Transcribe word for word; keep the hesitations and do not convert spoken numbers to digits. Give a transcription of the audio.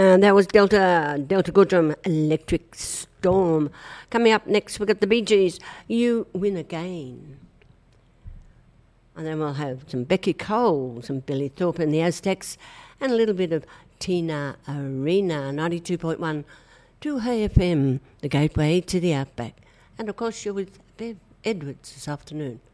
And that was Delta, Delta Goodrum, Electric Storm. Coming up next, we've got the Bee Gees, You Win Again. And then we'll have some Becky Cole, some Billy Thorpe and the Aztecs, and a little bit of Tina Arena, ninety-two point one, two H F M, the gateway to the outback. And of course, you're with Bev Edwards this afternoon